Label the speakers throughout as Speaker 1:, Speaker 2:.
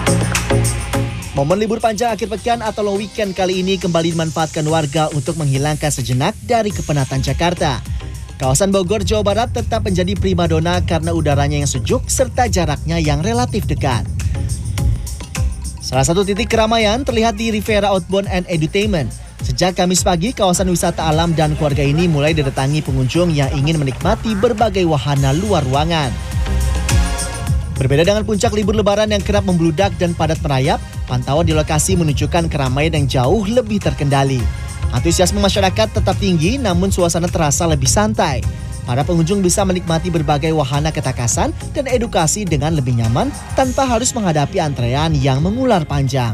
Speaker 1: Momen libur panjang akhir pekan atau long weekend kali ini kembali dimanfaatkan warga untuk menghilangkan sejenak dari kepenatan Jakarta. Kawasan Bogor, Jawa Barat tetap menjadi primadona karena udaranya yang sejuk serta jaraknya yang relatif dekat. Salah satu titik keramaian terlihat di Riviera Outbound and Edutainment. Sejak Kamis pagi, kawasan wisata alam dan keluarga ini mulai didatangi pengunjung yang ingin menikmati berbagai wahana luar ruangan. Berbeda dengan puncak libur lebaran yang kerap membludak dan padat merayap, pantauan di lokasi menunjukkan keramaian yang jauh lebih terkendali. Antusiasme masyarakat tetap tinggi namun suasana terasa lebih santai. Para pengunjung bisa menikmati berbagai wahana ketakasan dan edukasi dengan lebih nyaman tanpa harus menghadapi antrean yang mengular panjang.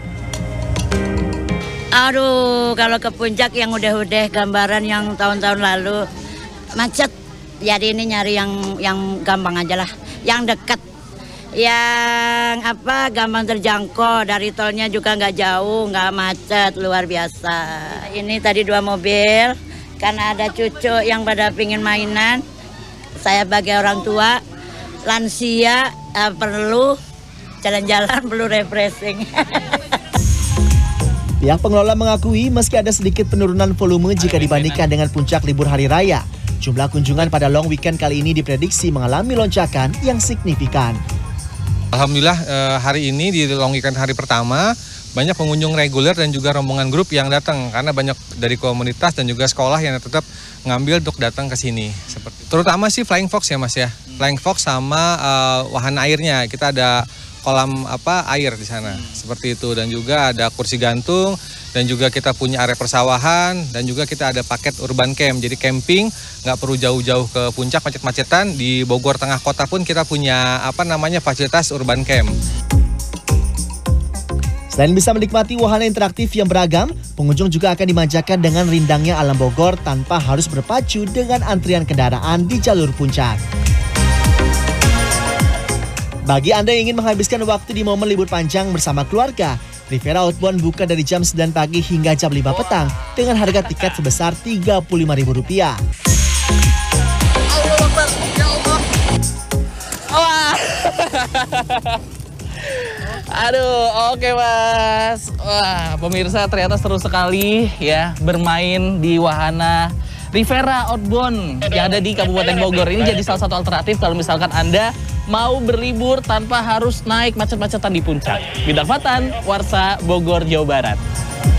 Speaker 2: Aduh, kalau ke puncak yang udah gambaran yang tahun-tahun lalu macet. Jadi ini nyari yang gampang aja lah, yang dekat. Yang gampang terjangkau, dari tolnya juga nggak jauh, nggak macet, luar biasa. Ini tadi 2 mobil, karena ada cucu yang pada pingin mainan. Saya sebagai orang tua, lansia perlu jalan-jalan, perlu refreshing.
Speaker 1: Pihak pengelola mengakui meski ada sedikit penurunan volume jika dibandingkan dengan puncak libur hari raya, jumlah kunjungan pada long weekend kali ini diprediksi mengalami lonjakan yang signifikan.
Speaker 3: Alhamdulillah hari ini di long weekend hari pertama banyak pengunjung reguler dan juga rombongan grup yang datang karena banyak dari komunitas dan juga sekolah yang tetap ngambil untuk datang ke sini. Terutama sih Flying Fox ya Mas ya. Flying Fox sama wahana airnya. Kita ada kolam air di sana seperti itu, dan juga ada kursi gantung, dan juga kita punya area persawahan, dan juga kita ada paket urban camp, jadi camping nggak perlu jauh-jauh ke puncak macet-macetan. Di Bogor tengah kota pun kita punya fasilitas urban camp.
Speaker 1: Selain bisa menikmati wahana interaktif yang beragam, pengunjung juga akan dimanjakan dengan rindangnya alam Bogor tanpa harus berpacu dengan antrian kendaraan di jalur puncak. Bagi Anda yang ingin menghabiskan waktu di momen libur panjang bersama keluarga, Riviera Outbound buka dari jam 9 pagi hingga jam 5 petang dengan harga tiket sebesar Rp35.000.
Speaker 4: Aduh, oke Mas. Wah, pemirsa ternyata seru sekali ya bermain di wahana Riviera Outbound yang ada di Kabupaten Bogor. Ini jadi salah satu alternatif kalau misalkan Anda mau berlibur tanpa harus naik macet-macetan di puncak. Bidang Fatan, Warsa, Bogor, Jawa Barat.